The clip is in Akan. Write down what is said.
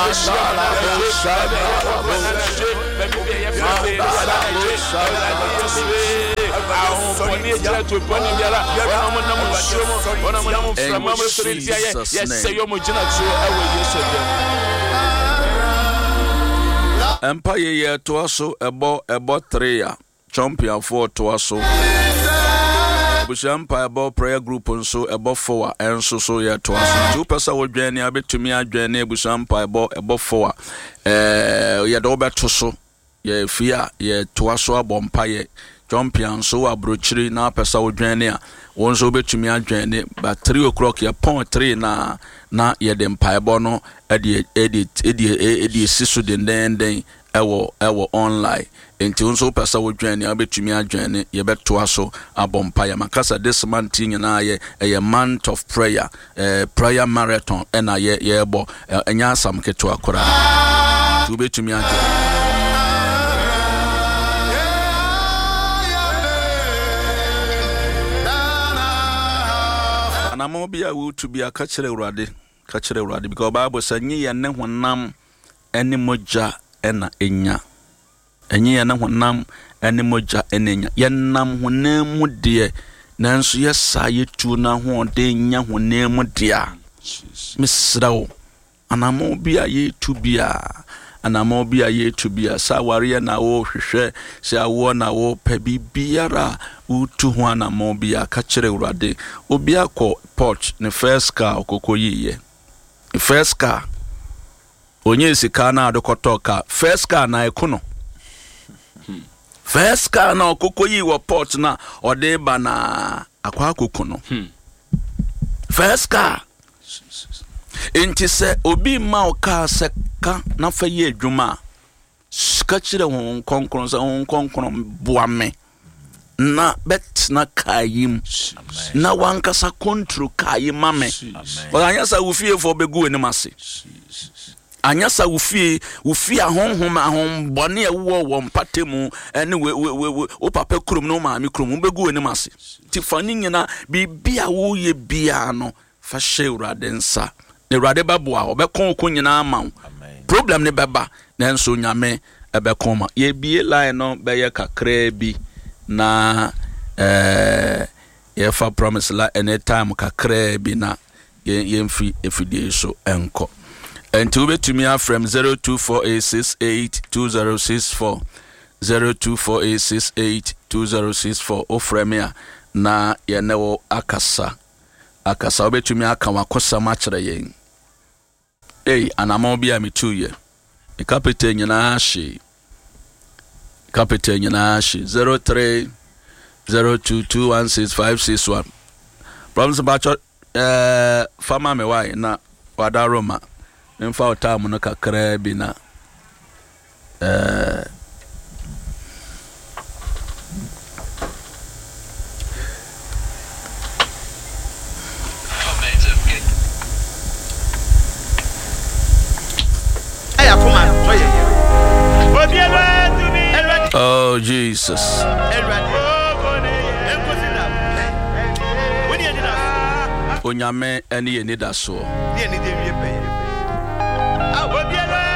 Empire ye to aso ebo 3 champion for to aso. Empire about prayer group nso ebo 4 enso so ye to aso. 2% wo dwane abetumi adwane Empire about ebo 4 ye do beto so ye fia ye to aso abompaye champion so abrochiri na pesa wo dwane a wonso betumi adwane but 3 o'clock ye pon 3 na ye de Empire no edi sisu den ewo online enti unso pesa wo dwane abetumi adwane ye beto aso abompaya makasa this month nyina ye a month of prayer prayer marathon na ye bo enya asam keto akora tu betumi adwane na mo bia wo to bia ka kire urade because Bible say nyi ye ne honam ene moja ena enya enyi ye ne honam ene moja ena enya ye nam honam mu de nanso ye sa ye tu na ho de nya honam mu de a misrawo anamo bia ye tu bia sa ware na wo hwehwe se awo na wo pa bibiara utu ho anamo bia ka kire urade obi akọ port ne first car okokoyiye first car onye sika na adokoto car first car na ekono first car na okokoyi wo port na ode ba na akwa kokono first car enti se obi ma o car se ka na fa ye adwuma ska kire hon konkron se hon konkron boame na bet na kayim na wankasa kontro kayim mame anyasa ufie fo begu enim ase anyasa ufie ahonhom ahonbone ewo mpatemu ene we o papa krom no maami krom begu enim ase ti fani nyina bibia wo ye bia no fa hye nsa Urade baboa obekon ko nyina ama problem ne beba nanso nyame ebekon ma ye bie line no be ye kakra bi na ye fa promise la anytime kakra bi na ye mfi efidie so enko enti obetumi afrem 0248682064 0248682064 ofrem ya na ye newo akasa obetumi aka wakosa ma kire yen anamo bia metu ye e captain nyina hye 0302216561 problems about farmer me why na wada Roma mfa otam no kakra bi na Oh Jesus. Onyame eni eni da so.